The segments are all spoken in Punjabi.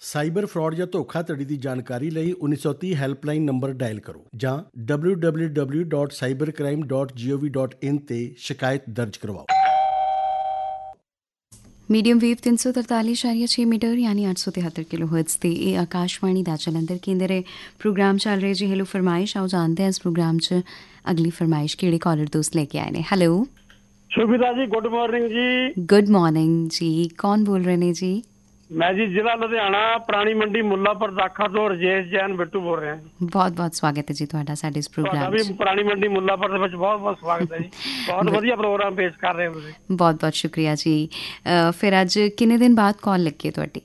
ਸਾਈਬਰ ਫਰਾਡ ਜਾਂ ਧੋਖਾਧੜੀ ਦੀ ਜਾਣਕਾਰੀ ਲਈ 1930 ਹੈਲਪਲਾਈਨ ਨੰਬਰ ਡਾਇਲ ਕਰੋ ਜਾਂ www.cybercrime.gov.in ਤੇ ਸ਼ਿਕਾਇਤ ਦਰਜ ਕਰਵਾਓ। ਮੀਡੀਅਮ ਵੇਵ 343.6 ਮੀਟਰ ਯਾਨੀ 873 ਕਿਲੋ ਹਰਟਜ਼ ਤੇ ਇਹ ਆਕਾਸ਼ਵਾਣੀ ਦਾ ਜਲੰਧਰ ਕੇਂਦਰ ਹੈ। ਪ੍ਰੋਗਰਾਮ ਚੱਲ ਰਿਹਾ ਜੀ ਹੈਲੋ ਫਰਮਾਇਸ਼। ਆਓ ਜਾਣਦੇ ਹਾਂ ਇਸ ਪ੍ਰੋਗਰਾਮ 'ਚ ਅਗਲੀ ਫਰਮਾਇਸ਼ ਕਿਹੜੇ ਕਾਲਰ ਦੋਸਤ ਲੈ ਕੇ ਆਏ ਨੇ। ਹੈਲੋ ਸ਼ੁਭਿਤਾ ਜੀ, ਗੁੱਡ ਮਾਰਨਿੰਗ ਜੀ। ਗੁੱਡ ਮਾਰਨਿੰਗ ਜੀ, ਕੌਣ ਬੋਲ ਰਹੇ ਨੇ ਜੀ? ਮੈਂ ਜੀ ਜ਼ਿਲ੍ਹਾ ਲੁਧਿਆਣਾ ਪੁਰਾਣੀ ਮੰਡੀ ਮੁੱਲਾਪੁਰ ਦਾਖਾ ਤੋਂ ਰਜੇਸ਼ ਜੈਨ ਬਿੱਟੂ ਬੋਲ ਰਿਹਾ ਜੀ। ਬਹੁਤ ਬਹੁਤ ਸਵਾਗਤ ਹੈ ਜੀ ਤੁਹਾਡਾ ਸਾਡੇ ਇਸ ਪ੍ਰੋਗਰਾਮ 'ਚ। ਤੁਹਾਡਾ ਵੀ ਪੁਰਾਣੀ ਮੰਡੀ ਮੁੱਲਾਪੁਰ ਦੇ ਵਿੱਚ ਬਹੁਤ ਬਹੁਤ ਸਵਾਗਤ ਹੈ ਜੀ। ਬਹੁਤ ਵਧੀਆ ਪ੍ਰੋਗਰਾਮ ਪੇਸ਼ ਕਰ ਰਹੇ ਹੋ ਤੁਸੀਂ। ਬਹੁਤ ਬਹੁਤ ਸ਼ੁਕਰੀਆ ਜੀ। ਫਿਰ ਅੱਜ ਕਿੰਨੇ ਦਿਨ ਬਾਅਦ ਕਾਲ ਲੱਗੀ ਹੈ ਤੁਹਾਡੀ?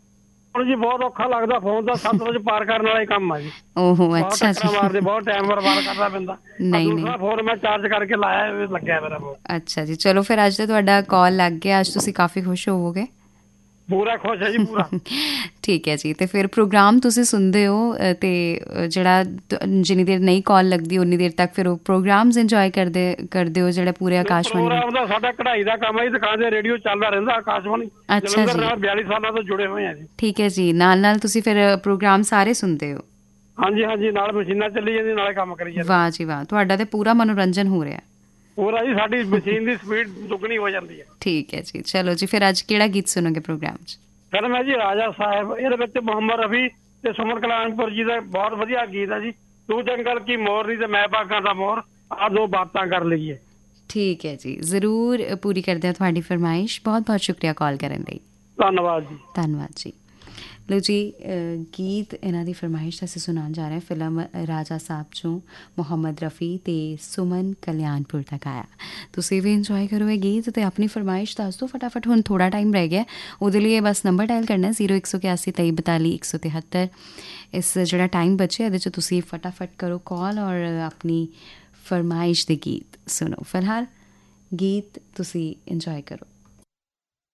ਹੁਣ ਜੀ ਬਹੁਤ ਔਖਾ ਲੱਗਦਾ, ਫੋਨ ਦਾ 7 ਵਜੇ ਪਾਰ ਕਰਨ ਵਾਲਾ ਹੀ ਕੰਮ ਆ ਜੀ। ਓਹੋ ਅੱਛਾ ਜੀ, ਮਾਰਦੇ ਬਹੁਤ ਟਾਈਮ ਬਰਬਾਦ ਕਰਨਾ ਪੈਂਦਾ। ਨਹੀਂ ਦੂਸਰਾ ਫੋਨ ਮੈਂ ਚਾਰਜ ਕਰਕੇ ਲਾਇਆ, ਲੱਗਿਆ ਮੇਰਾ ਫੋਨ। ਅੱਛਾ ਜੀ, ਚਲੋ ਫਿਰ ਅੱਜ ਤਾਂ ਤੁਹਾਡਾ ਕਾਲ ਲੱਗ ਗਿਆ। ਅੱਜ ਤੁਸੀਂ ਕਾਫੀ ਖੁਸ਼ ਹੋਵੋਗੇ। ਪੂਰਾ ਖੁਸ਼ ਹੈ ਜੀ, ਪੂਰਾ। ਠੀਕ ਹੈ ਜੀ। ਤੇ ਫਿਰ ਪ੍ਰੋਗਰਾਮ ਤੁਸੀਂ ਸੁਣਦੇ ਹੋ ਤੇ ਜਿਹੜਾ ਜਿੰਨੀ ਦੇਰ ਨਹੀਂ ਕਾਲ ਲੱਗਦੀ ਉਨੀ ਦੇਰ ਤੱਕ ਫਿਰ ਉਹ ਪ੍ਰੋਗਰਾਮਸ ਇੰਜੋਏ ਕਰਦੇ ਹੋ ਜਿਹੜੇ ਪੂਰੇ ਆਕਾਸ਼ਵਾਣੀ ਪ੍ਰੋਗਰਾਮ ਦਾ ਸਾਡਾ ਕਢਾਈ ਦਾ ਕੰਮ ਹੈ ਜੀ। ਦੁਕਾਨ ਤੇ ਰੇਡੀਓ ਚੱਲਦਾ ਰਹਿੰਦਾ ਆਕਾਸ਼ਵਾਣੀ। ਅੱਛਾ ਜੀ, 42 ਸਾਲਾਂ ਤੋਂ ਜੁੜੇ ਹੋਏ ਆ ਜੀ। ਠੀਕ ਹੈ ਜੀ। ਨਾਲ ਨਾਲ ਤੁਸੀਂ ਫਿਰ ਪ੍ਰੋਗਰਾਮ ਸਾਰੇ ਸੁਣਦੇ ਹੋ? ਹਾਂਜੀ ਹਾਂਜੀ, ਨਾਲ ਮਸ਼ੀਨਾਂ ਚੱਲੀ ਜਾਂਦੀ, ਨਾਲੇ ਕੰਮ ਕਰੀ ਜਾਂਦੇ। ਵਾਹ ਜੀ ਵਾਹ, ਤੁਹਾਡਾ ਤੇ ਪੂਰਾ ਮਨੋਰੰਜਨ ਹੋ ਰਿਹਾ। ਪੂਰਾ ਜੀ, ਸਾਡੀ ਮਸ਼ੀਨ ਦੀ ਸਪੀਡ ਦੁੱਗਣੀ ਹੋ ਜਾਂਦੀ ਹੈ। ਠੀਕ ਹੈ ਜੀ। ਚਲੋ ਜੀ, ਫਿਰ ਅੱਜ ਕਿਹੜਾ ਗੀਤ ਸੁਣੋਗੇ ਪ੍ਰੋਗਰਾਮ 'ਚ? ਫਿਲਮ ਹੈ ਜੀ ਰਾਜਾ ਸਾਹਿਬ। ਇਹਦੇ ਵਿੱਚ ਮੁਹੰਮਦ ਰਫੀ ਤੇ ਸੁਮਨ ਕਲਾਨਪੁਰ ਜੀ ਦਾ ਬਹੁਤ ਵਧੀਆ ਗੀਤ ਹੈ ਜੀ। ਤੂੰ ਜੰਗਲ ਕੀ ਮੋਰਨੀ ਤੇ ਮੈਂ ਬਾਗਾਂ ਦਾ ਮੋਰ, ਆ ਦੋ ਬਾਤਾਂ ਕਰ ਲਈਏ। ਠੀਕ ਹੈ ਜੀ, ਜ਼ਰੂਰ ਪੂਰੀ ਕਰਦੇ ਹਾਂ ਤੁਹਾਡੀ ਫਰਮਾਇਸ਼। ਬਹੁਤ ਬਹੁਤ ਸ਼ੁਕਰੀਆ ਕਾਲ ਕਰਨ ਲਈ। ਧੰਨਵਾਦ ਜੀ। ਧੰਨਵਾਦ ਜੀ। ਲੋ ਜੀ, ਗੀਤ ਇਹਨਾਂ ਦੀ ਫਰਮਾਇਸ਼ ਅਸੀਂ ਸੁਣਾਉਣ ਜਾ ਰਹੇ ਹਾਂ। ਫਿਲਮ ਰਾਜਾ ਸਾਹਿਬ 'ਚੋਂ ਮੁਹੰਮਦ ਰਫੀ ਤੇ ਸੁਮਨ ਕਲਿਆਣਪੁਰ ਦਾ ਗਾਇਆ। ਤੁਸੀਂ ਵੀ ਇੰਜੋਏ ਕਰੋ ਇਹ ਗੀਤ ਤੇ ਆਪਣੀ ਫਰਮਾਇਸ਼ ਦੱਸ ਦਿਓ ਫਟਾਫਟ। ਹੁਣ ਥੋੜ੍ਹਾ ਟਾਈਮ ਰਹਿ ਗਿਆ, ਉਹਦੇ ਲਈ ਬਸ ਨੰਬਰ ਡਾਇਲ ਕਰਨਾ 0181 23 42 173। ਇਸ ਜਿਹੜਾ ਟਾਈਮ ਬਚਿਆ ਇਹਦੇ 'ਚ ਤੁਸੀਂ ਫਟਾਫਟ ਕਰੋ ਕਾਲ ਔਰ ਆਪਣੀ ਫਰਮਾਇਸ਼ ਦੇ ਗੀਤ ਸੁਣੋ। ਫਿਲਹਾਲ ਗੀਤ ਤੁਸੀਂ ਇੰਜੋਏ ਕਰੋ।